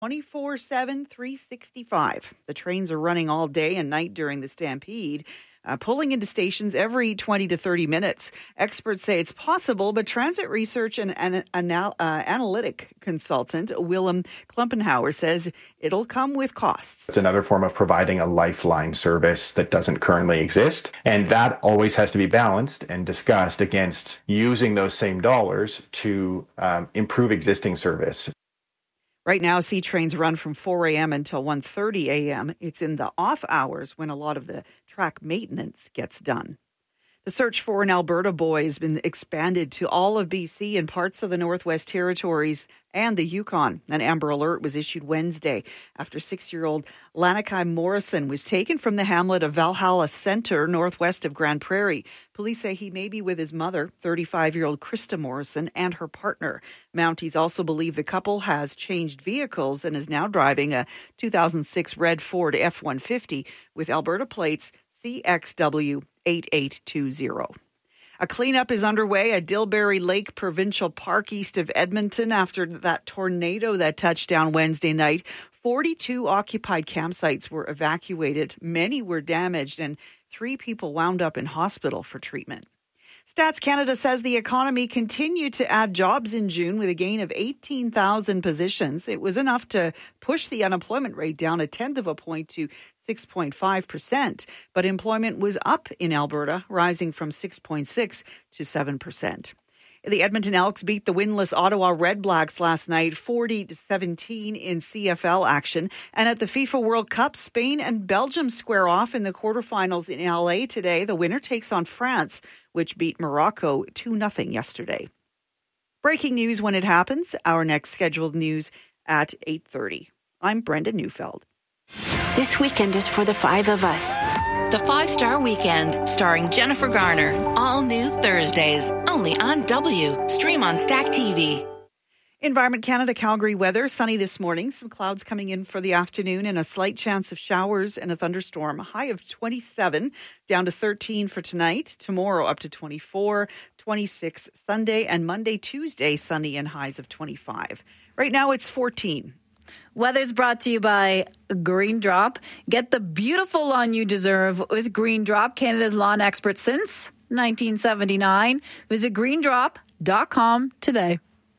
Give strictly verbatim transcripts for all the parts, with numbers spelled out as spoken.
twenty-four seven, three sixty-five. The trains are running all day and night during the stampede, uh, pulling into stations every twenty to thirty minutes. Experts say it's possible, but transit research and, and anal, uh, analytic consultant Willem Klumpenhauer says it'll come with costs. It's another form of providing a lifeline service that doesn't currently exist, and that always has to be balanced and discussed against using those same dollars to um, improve existing service. Right now, C trains run from four a.m. until one thirty a.m. It's in the off hours when a lot of the track maintenance gets done. The search for an Alberta boy has been expanded to all of B C and parts of the Northwest Territories and the Yukon. An Amber Alert was issued Wednesday after six-year-old Lanakai Morrison was taken from the hamlet of Valhalla Center, northwest of Grand Prairie. Police say he may be with his mother, thirty-five-year-old Krista Morrison, and her partner. Mounties also believe the couple has changed vehicles and is now driving a two thousand six red Ford F one fifty with Alberta plates C X W eight eight two zero. A cleanup is underway at Dilberry Lake Provincial Park east of Edmonton after that tornado that touched down Wednesday night. forty-two occupied campsites were evacuated. Many were damaged and three people wound up in hospital for treatment. Stats Canada says the economy continued to add jobs in June with a gain of eighteen thousand positions. It was enough to push the unemployment rate down a tenth of a point to six point five percent. But employment was up in Alberta, rising from six point six to seven percent. The Edmonton Elks beat the winless Ottawa Red Blacks last night, forty to seventeen in C F L action. And at the FIFA World Cup, Spain and Belgium square off in the quarterfinals in L A today. The winner takes on France, which beat Morocco two nothing yesterday. Breaking news when it happens. Our next scheduled news at eight thirty. I'm Brenda Neufeld. This weekend is for the five of us. The Five-Star Weekend, starring Jennifer Garner. All new Thursdays, only on W. Stream on Stack T V. Environment Canada Calgary weather, sunny this morning. Some clouds coming in for the afternoon and a slight chance of showers and a thunderstorm. A high of twenty-seven, down to thirteen for tonight. Tomorrow up to twenty-four, twenty-six Sunday, and Monday, Tuesday, sunny and highs of twenty-five. Right now it's fourteen. Weather's brought to you by Green Drop. Get the beautiful lawn you deserve with Green Drop, Canada's lawn expert since nineteen seventy-nine. Visit green drop dot com today.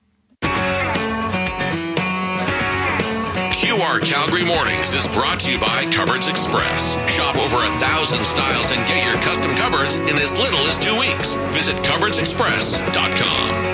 Q R Calgary Mornings is brought to you by Cupboards Express. Shop over a thousand styles and get your custom cupboards in as little as two weeks. Visit cupboards express dot com.